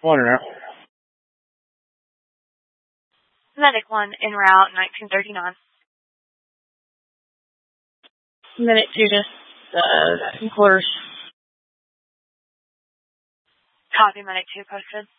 1 route. Medic 1 en route, 1939. Medic 2 just, in quarters. Copy, Medic 2 posted.